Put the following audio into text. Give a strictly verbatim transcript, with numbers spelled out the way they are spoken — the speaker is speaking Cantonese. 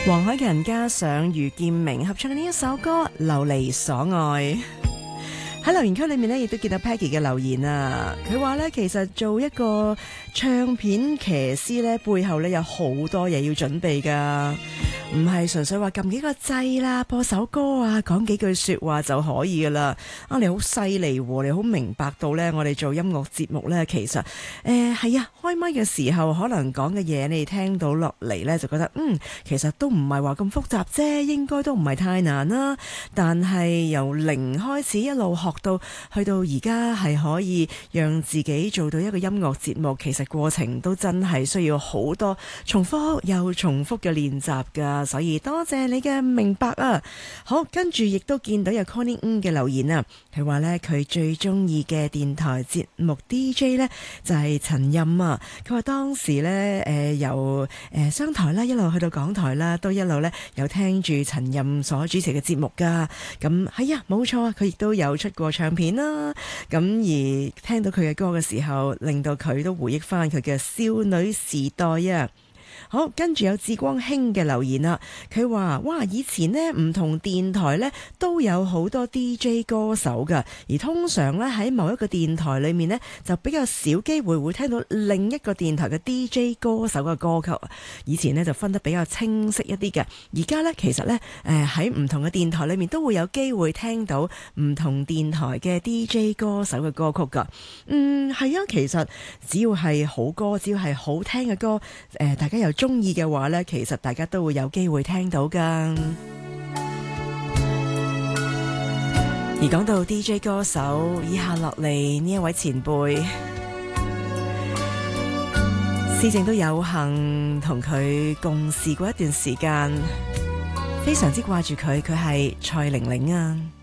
黃凱芹加上余劍明合唱嘅呢一首歌《流離所愛》。喺留言區裏面呢，亦都見到 Peggy 嘅留言啊。佢話呢，其實做一個唱片騎師呢，背後呢有好多嘢要準備噶，唔係純粹話撳幾個掣啦，播首歌啊，講幾句說話就可以噶啦。啊，你好犀利，你好明白到呢，我哋做音樂節目呢，其實誒係啊，開麥嘅時候可能講嘅嘢，你哋聽到落嚟呢，就覺得嗯，其實都唔係話咁複雜啫，應該都唔係太難啦。但係由零開始一路學到去到而家係可以讓自己做到一個音樂節目，其實過程都真係需要好多重複又重複嘅練習噶，所以多謝你嘅明白啊！好，跟住亦都見到有 Connie Ng 嘅留言啊，佢話呢，佢最中意嘅電台節目 D J 呢就係陳任啊，佢話當時呢，誒、呃、由誒商台啦一路去到港台啦，都一路呢有聽住陳任所主持嘅節目噶，咁係啊，冇錯啊，佢亦都有出過唱片啦，咁而聽到佢嘅歌嘅時候，令到佢都回憶翻佢嘅少女時代啊！好，跟住有志光興嘅留言啦，佢話：哇，以前呢唔同電台呢都有好多 D J 歌手㗎，而通常呢喺某一個電台裏面呢，就比較少機會會聽到另一個電台嘅 D J 歌手嘅歌曲。以前呢就分得比較清晰一啲嘅，而家呢，其實呢誒喺唔同嘅電台裏面都會有機會聽到唔同電台嘅 D J 歌手嘅歌曲㗎。嗯，係啊，其實只要係好歌，只要係好聽嘅歌，誒大家有中意嘅話呢，其實大家都會有機會聽到噶。而講到 D J 歌手，以下落嚟呢一位前輩，思靜都有幸同佢共事過一段時間，非常之掛住佢，佢係蔡玲玲啊。